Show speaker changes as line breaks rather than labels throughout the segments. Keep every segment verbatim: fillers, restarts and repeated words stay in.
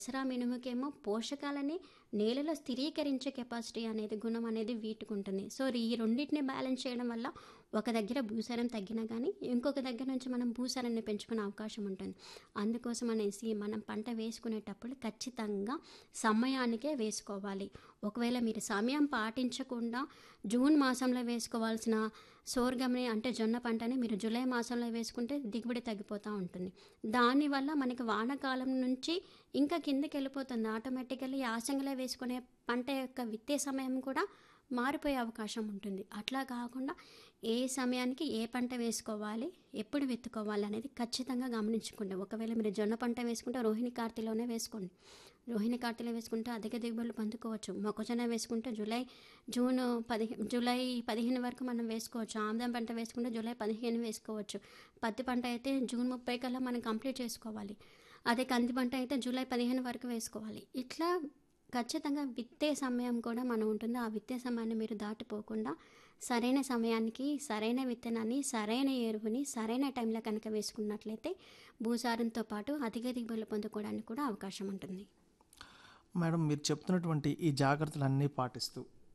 దసరా మినుముకేమో పోషకాలని నేలలో స్థిరీకరించే కెపాసిటీ అనేది గుణం అనేది వీటికి ఉంటుంది. సో ఈ రెండింటిని బ్యాలెన్స్ చేయడం వల్ల ఒక దగ్గర భూసారం తగ్గినా కానీ ఇంకొక దగ్గర నుంచి మనం భూసారాన్ని పెంచుకునే అవకాశం ఉంటుంది. అందుకోసం అనేసి మనం పంట వేసుకునేటప్పుడు ఖచ్చితంగా సమయానికే వేసుకోవాలి. ఒకవేళ మీరు సమయం పాటించకుండా జూన్ మాసంలో వేసుకోవాల్సిన సోర్గంని అంటే జొన్న పంటని మీరు జూలై మాసంలో వేసుకుంటే దిగుబడి తగ్గిపోతూ ఉంటుంది. దానివల్ల మనకి వానాకాలం నుంచి ఇంకా కిందకి వెళ్ళిపోతుంది. ఆటోమేటికల్లీ యాసంగిలో వేసుకునే పంట యొక్క విత్తే సమయం కూడా మారిపోయే అవకాశం ఉంటుంది. అట్లా కాకుండా ఏ సమయానికి ఏ పంట వేసుకోవాలి, ఎప్పుడు విత్తుకోవాలి అనేది ఖచ్చితంగా గమనించుకోండి. ఒకవేళ మీరు జొన్న పంట వేసుకుంటే రోహిణి కార్తీలోనే వేసుకోండి. రోహిణి కార్తీలో వేసుకుంటే అధిక దిగుబడులు పొందుకోవచ్చు. మొక్కజొన్న వేసుకుంటే జూలై జూన్ పదిహే జూలై పదిహేను వరకు మనం వేసుకోవచ్చు. ఆముదం పంట వేసుకుంటే జూలై పదిహేను వేసుకోవచ్చు. పత్తి పంట అయితే జూన్ ముప్పై కల్లా మనం కంప్లీట్ చేసుకోవాలి. అదే కంది పంట అయితే జూలై పదిహేను వరకు వేసుకోవాలి. ఇట్లా ఖచ్చితంగా విత్తే సమయం కూడా మనం ఉంటుంది. ఆ విత్తే సమయాన్ని మీరు దాటిపోకుండా సరైన సమయానికి సరైన విత్తనాన్ని, సరైన ఎరువుని సరైన టైంలో కనుక వేసుకున్నట్లయితే భూసారంతో పాటు అధిక దిగుబడులు పొందుకోవడానికి కూడా అవకాశం ఉంటుంది.
మేడం, మీరు చెప్తున్నటువంటి ఈ జాగ్రత్తలన్నీ పాటిస్తూ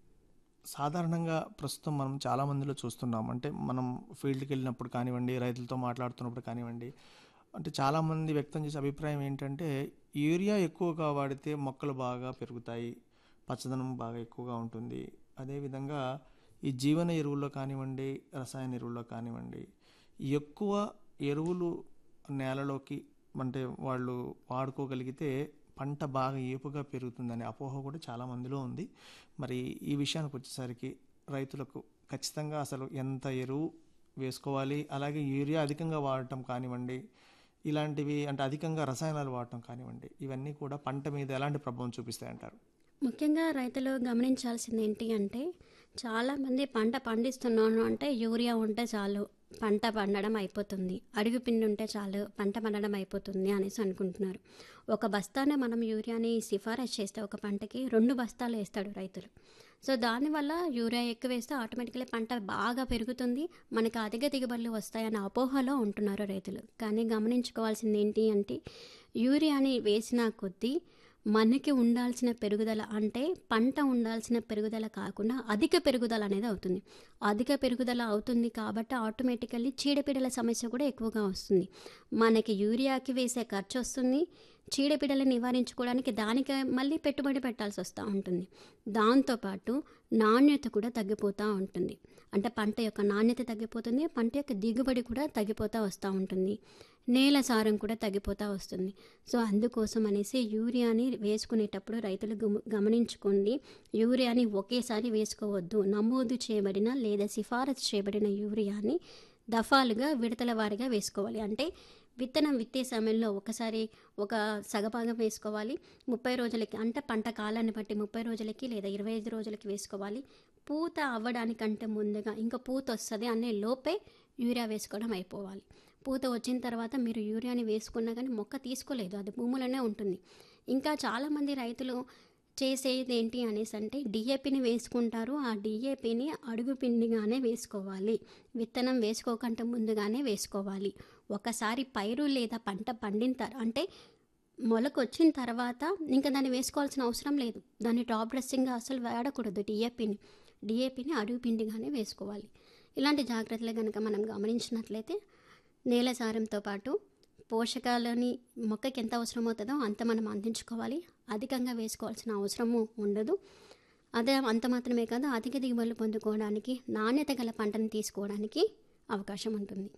సాధారణంగా ప్రస్తుతం మనం చాలామందిలో చూస్తున్నాం. అంటే మనం ఫీల్డ్కి వెళ్ళినప్పుడు కానివ్వండి, రైతులతో మాట్లాడుతున్నప్పుడు కానివ్వండి, అంటే చాలామంది వ్యక్తం చేసే అభిప్రాయం ఏంటంటే యూరియా ఎక్కువగా వాడితే మొక్కలు బాగా పెరుగుతాయి, పచ్చదనం బాగా ఎక్కువగా ఉంటుంది. అదేవిధంగా ఈ జీవన ఎరువుల్లో కానివ్వండి, రసాయన ఎరువుల్లో కానివ్వండి, ఎక్కువ ఎరువులు నేలలోకి అంటే వాళ్ళు వాడుకోగలిగితే పంట బాగా ఏపుగా పెరుగుతుందనే అపోహ కూడా చాలామందిలో ఉంది. మరి ఈ విషయానికి వచ్చేసరికి రైతులకు ఖచ్చితంగా అసలు ఎంత ఎరువు వేసుకోవాలి, అలాగే యూరియా అధికంగా వాడటం కానివ్వండి, ఇలాంటివి అంటే అధికంగా రసాయనాలు వాడటం కానివ్వండి, ఇవన్నీ కూడా పంట మీద ఎలాంటి ప్రభావం చూపిస్తాయంటారు?
ముఖ్యంగా రైతులు గమనించాల్సింది ఏంటి అంటే చాలామంది పంట పండిస్తున్నాను అంటే యూరియా ఉంటే చాలు పంట పండడం అయిపోతుంది, అడుగు పిండి ఉంటే చాలు పంట పండడం అయిపోతుంది అనేసి అనుకుంటున్నారు. ఒక బస్తానే మనం యూరియాని సిఫారసు చేస్తే ఒక పంటకి రెండు బస్తాలు వేస్తాడు రైతులు. సో దానివల్ల యూరియా ఎక్కువ వేస్తే ఆటోమేటిక్గా పంట బాగా పెరుగుతుంది, మనకి అధిక దిగుబడులు వస్తాయన్న అపోహలో ఉంటున్నారు రైతులు. కానీ గమనించుకోవాల్సింది ఏంటి అంటే యూరియాని వేసిన కొద్దీ మనకి ఉండాల్సిన పెరుగుదల అంటే పంట ఉండాల్సిన పెరుగుదల కాకుండా అధిక పెరుగుదల అనేది అవుతుంది. అధిక పెరుగుదల అవుతుంది కాబట్టి ఆటోమేటికల్లీ చీడపీడల సమస్య కూడా ఎక్కువగా వస్తుంది. మనకి యూరియాకి వేసే ఖర్చు వస్తుంది, చీడపీడలను నివారించుకోవడానికి దానికి మళ్ళీ పెట్టుబడి పెట్టాల్సి వస్తూ ఉంటుంది. దాంతోపాటు నాణ్యత కూడా తగ్గిపోతూ ఉంటుంది. అంటే పంట యొక్క నాణ్యత తగ్గిపోతుంది, పంట యొక్క దిగుబడి కూడా తగ్గిపోతూ వస్తూ ఉంటుంది, నేల సారం కూడా తగ్గిపోతూ వస్తుంది. సో అందుకోసం అనేసి యూరియాని వేసుకునేటప్పుడు రైతులు గమనించుకోండి, యూరియాని ఒకేసారి వేసుకోవద్దు. నమోదు చేయబడిన లేదా సిఫారసు చేయబడిన యూరియాని దఫాలుగా విడతల వారీగా వేసుకోవాలి. అంటే విత్తనం విత్తే సమయంలో ఒకసారి ఒక సగభాగం వేసుకోవాలి. ముప్పై రోజులకి అంటే పంట కాలాన్ని బట్టి ముప్పై రోజులకి లేదా ఇరవై ఐదు రోజులకి వేసుకోవాలి. పూత అవ్వడానికంటే ముందుగా ఇంకా పూత వస్తుంది అనే లోపే యూరియా వేసుకోవడం అయిపోవాలి. పూత వచ్చిన తర్వాత మీరు యూరియాని వేసుకున్నా కానీ మొక్క తీసుకోలేదు, అది భూములోనే ఉంటుంది. ఇంకా చాలామంది రైతులు చేసేది ఏంటి అనేసి అంటే డిఏపిని వేసుకుంటారు. ఆ డిఏపిని అడుగు పిండిగానే వేసుకోవాలి, విత్తనం వేసుకోకంటే ముందుగానే వేసుకోవాలి. ఒకసారి పైరు లేదా పంట పండిన అంటే మొలకు వచ్చిన తర్వాత ఇంకా దాన్ని వేసుకోవాల్సిన అవసరం లేదు. దాన్ని టాప్ డ్రెస్సింగ్గా అసలు వాడకూడదు. డిఏపిని డిఏపిని అడుగు పిండిగానే వేసుకోవాలి. ఇలాంటి జాగ్రత్తలు కనుక మనం గమనించినట్లయితే నేల సారంతో పాటు పోషకాలని మొక్కకి ఎంత అవసరం అవుతుందో అంత మనం అందించుకోవాలి. అధికంగా వేసుకోవాల్సిన అవసరము ఉండదు. అదే అంత మాత్రమే కాదు, అధిక దిగుబడులు పొందుకోవడానికి నాణ్యత గల పంటను తీసుకోవడానికి అవకాశం ఉంటుంది.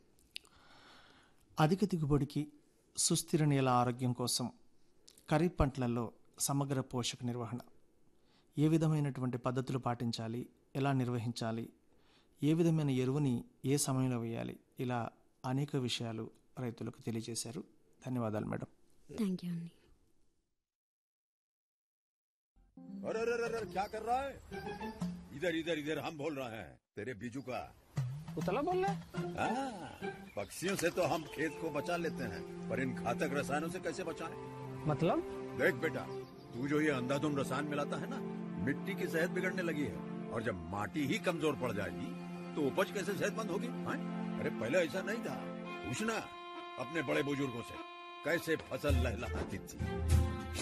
అధిక దిగుబడికి సుస్థిర నేల ఆరోగ్యం కోసం ఖరీఫ్ పంటలలో సమగ్ర పోషక నిర్వహణ ఏ విధమైనటువంటి పద్ధతులు పాటించాలి, ఎలా నిర్వహించాలి, ఏ విధమైన ఎరువుని ఏ సమయంలో వేయాలి, ఇలా అనేక విషయాలు రైతులకు తెలియజేశారు. ధన్యవాదాలు మేడం.
థ్యాంక్ యూ అండి.
अरे अरे अरे क्या कर रहा है? इधर इधर इधर हम बोल रहे हैं तेरे बीजू का।
उतला बोल रहा है?
हाँ, पक्षियों से तो हम खेत को बचा लेते हैं, पर इन घातक रसायनों से कैसे बचाएं?
मतलब?
देख बेटा, तू जो ये अंधाधुंध रसायन मिलाता है ना, मिट्टी की सेहत बिगड़ने लगी है। और जब माटी ही कमजोर पड़ जाएगी तो उपज कैसे सेहतमंद होगी? हाँ? अरे पहले ऐसा नहीं था, पूछना अपने बड़े बुजुर्गों से कैसे फसल लहलहाती थी।